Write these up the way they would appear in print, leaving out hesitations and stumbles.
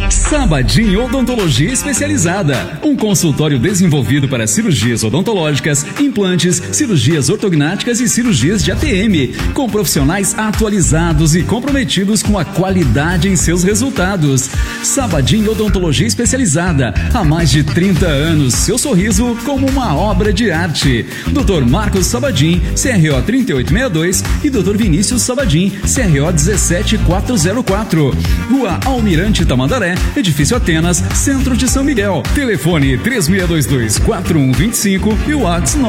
Sabadin Odontologia Especializada, um consultório desenvolvido para cirurgias odontológicas, implantes, cirurgias ortognáticas e cirurgias de ATM, com profissionais atualizados e comprometidos com a qualidade em seus resultados. Sabadin Odontologia Especializada, há mais de 30 anos, seu sorriso como uma obra de arte. Dr. Marcos Sabadin, CRO 3862 e Dr. Vinícius Sabadin, CRO 17404. Rua Almirante Tamandaré, Edifício Atenas, Centro de São Miguel. Telefone 3622-4125 e o WhatsApp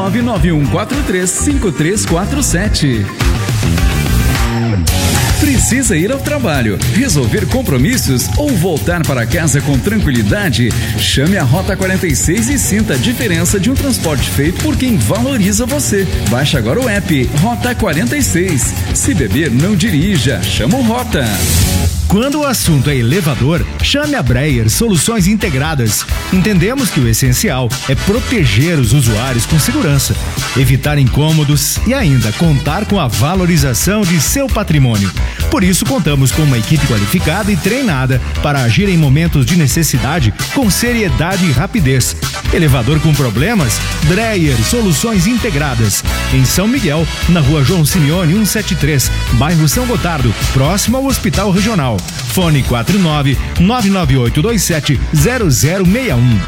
991435347. Precisa ir ao trabalho, resolver compromissos ou voltar para casa com tranquilidade? Chame a Rota 46 e sinta a diferença de um transporte feito por quem valoriza você. Baixe agora o app Rota 46. Se beber, não dirija. Chama o Rota. Quando o assunto é elevador, chame a Breyer Soluções Integradas. Entendemos que o essencial é proteger os usuários com segurança, evitar incômodos e ainda contar com a valorização de seu patrimônio. Por isso, contamos com uma equipe qualificada e treinada para agir em momentos de necessidade com seriedade e rapidez. Elevador com problemas? Breyer Soluções Integradas. Em São Miguel, na Rua João Simeone 173, bairro São Gotardo, próximo ao Hospital Regional. Fone 49-99827-0061.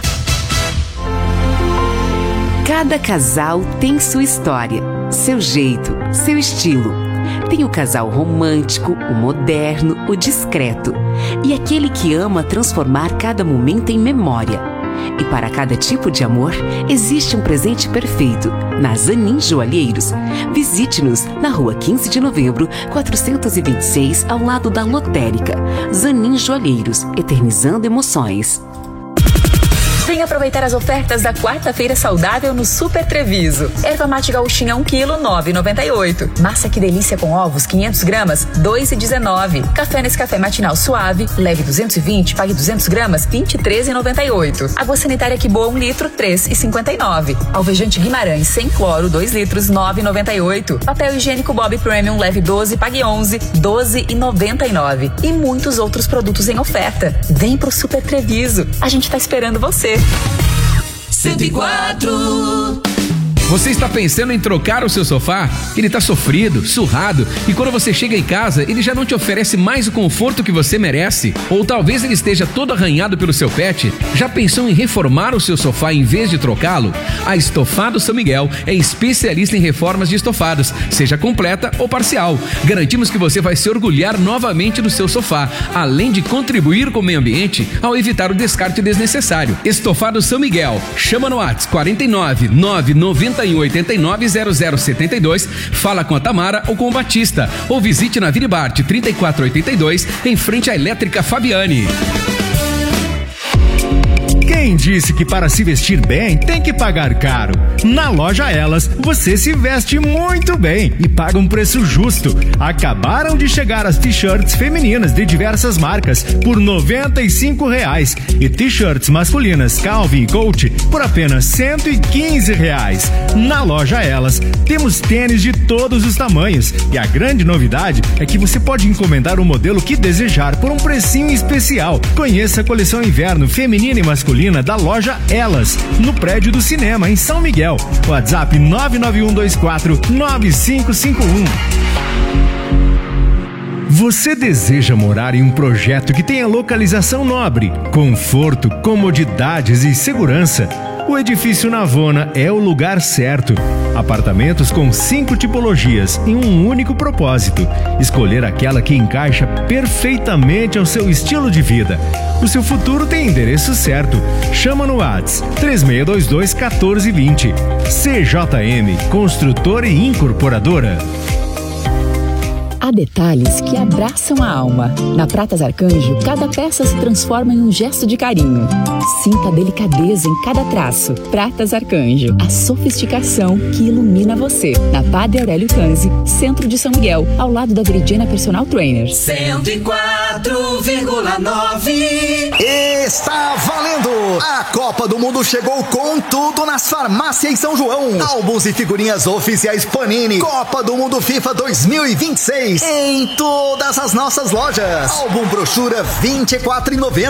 Cada casal tem sua história, seu jeito, seu estilo. Tem o casal romântico, o moderno, o discreto e aquele que ama transformar cada momento em memória. E para cada tipo de amor, existe um presente perfeito. Na Zanin Joalheiros. Visite-nos na Rua 15 de Novembro, 426, ao lado da Lotérica. Zanin Joalheiros, eternizando emoções. Vem aproveitar as ofertas da quarta-feira saudável no Super Treviso. Erva mate gauchinha 1 kg, 9,98. Massa que delícia com ovos, 500 gramas, 2,19. Café Nescafé matinal suave, leve 220, pague 200 gramas, 23,98. Água sanitária que boa 1 litro, 3,59. Alvejante Guimarães sem cloro, 2 litros, 9,98. Papel higiênico Bob Premium leve 12, pague 11, 12,99. E muitos outros produtos em oferta. Vem pro Super Treviso. A gente tá esperando você. 104. Você está pensando em trocar o seu sofá? Ele está sofrido, surrado e quando você chega em casa, ele já não te oferece mais o conforto que você merece? Ou talvez ele esteja todo arranhado pelo seu pet? Já pensou em reformar o seu sofá em vez de trocá-lo? A Estofado São Miguel é especialista em reformas de estofados, seja completa ou parcial. Garantimos que você vai se orgulhar novamente do seu sofá, além de contribuir com o meio ambiente ao evitar o descarte desnecessário. Estofado São Miguel. Chama no WhatsApp 499-890072. Fala com a Tamara ou com o Batista. Ou visite na Viribarte 3482, em frente à Elétrica Fabiane. Quem disse que para se vestir bem tem que pagar caro? Na Loja Elas, você se veste muito bem e paga um preço justo. Acabaram de chegar as t-shirts femininas de diversas marcas por R$ 95 e t-shirts masculinas Calvin e Coach por apenas R$ 115. Na Loja Elas, temos tênis de todos os tamanhos e a grande novidade é que você pode encomendar o modelo que desejar por um precinho especial. Conheça a coleção inverno feminina e masculina da Loja Elas, no prédio do cinema, em São Miguel. WhatsApp 991249551. Você deseja morar em um projeto que tenha localização nobre, conforto, comodidades e segurança? O Edifício Navona é o lugar certo. Apartamentos com 5 tipologias em um único propósito: escolher aquela que encaixa perfeitamente ao seu estilo de vida. O seu futuro tem endereço certo. Chama no WhatsApp 3622-1420. CJM, construtora e incorporadora. Há detalhes que abraçam a alma. Na Pratas Arcanjo, cada peça se transforma em um gesto de carinho. Sinta a delicadeza em cada traço. Pratas Arcanjo, a sofisticação que ilumina você. Na Padre Aurélio Canzi, centro de São Miguel, ao lado da Veridiana Personal Trainer. 104,9. Está valendo! A Copa do Mundo chegou com tudo nas farmácias São João. Álbuns e figurinhas oficiais Panini. Copa do Mundo FIFA 2026. Em todas as nossas lojas. Álbum brochura R$ 24,90.